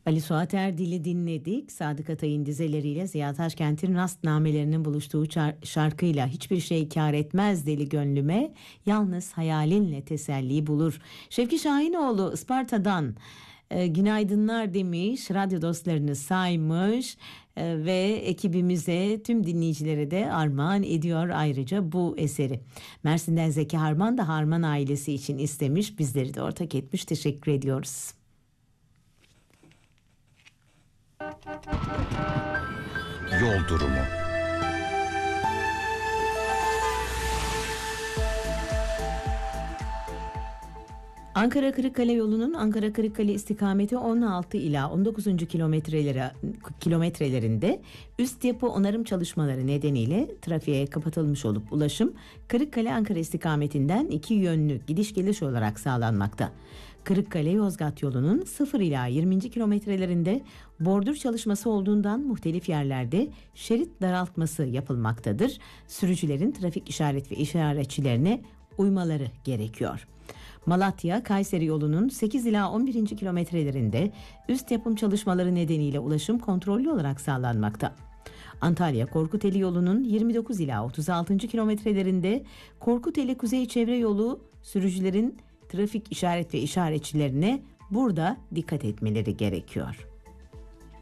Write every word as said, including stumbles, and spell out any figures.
Ali Suat Erdil'i dinledik. Sadık Atay'ın dizeleriyle Ziya Taşkent'in rastnamelerinin buluştuğu çar- şarkıyla hiçbir şey kâr etmez deli gönlüme, yalnız hayalinle teselli bulur. Şevki Şahinoğlu Isparta'dan e, günaydınlar demiş, radyo dostlarını saymış e, ve ekibimize, tüm dinleyicilere de armağan ediyor ayrıca bu eseri. Mersin'den Zeki Harman da Harman ailesi için istemiş, bizleri de ortak etmiş, teşekkür ediyoruz. Yol durumu. Ankara Kırıkkale yolunun Ankara Kırıkkale istikameti on altı ila on dokuzuncu kilometrelere kilometrelerinde üst yapı onarım çalışmaları nedeniyle trafiğe kapatılmış olup ulaşım Kırıkkale Ankara istikametinden iki yönlü gidiş geliş olarak sağlanmakta. Kırıkkale Yozgat yolunun sıfır ila yirminci kilometrelerinde bordür çalışması olduğundan muhtelif yerlerde şerit daraltması yapılmaktadır. Sürücülerin trafik işaret ve işaretçilerine uymaları gerekiyor. Malatya Kayseri yolunun sekiz ila on birinci kilometrelerinde üst yapım çalışmaları nedeniyle ulaşım kontrollü olarak sağlanmakta. Antalya Korkuteli yolunun yirmi dokuz ila otuz altıncı kilometrelerinde Korkuteli Kuzey Çevre Yolu sürücülerin trafik işaret ve işaretçilerine burada dikkat etmeleri gerekiyor.